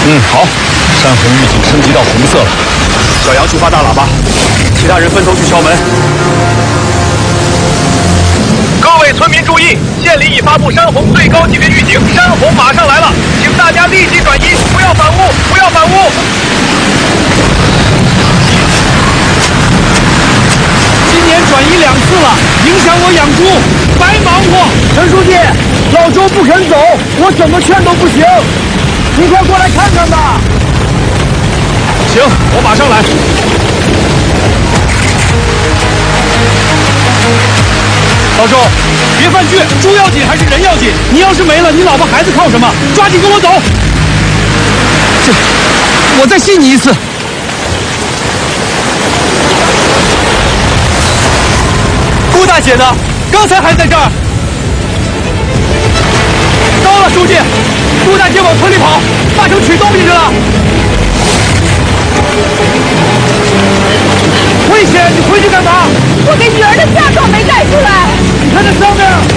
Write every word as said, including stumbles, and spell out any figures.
嗯，好，山洪预警升级到红色了。小杨去发大喇叭，其他人分头去敲门。 各位村民注意，县里已发布山洪最高级别预警，山洪马上来了，请大家立即转移，不要反屋，不要反屋。 今年转移两次了，影响我养猪，白忙活。 陈书记，老周不肯走，我怎么劝都不行。你快过来看看吧。 行，我马上来。 老周，别犯倔，猪要紧还是人要紧？你要是没了，你老婆孩子靠什么？抓紧跟我走。这，我再信你一次。顾大姐呢？刚才还在这儿。糟了，书记，顾大姐往村里跑，八成取东西去了。危险！你回去干嘛？ 我给女儿的嫁妆没带出来。 你看那上面。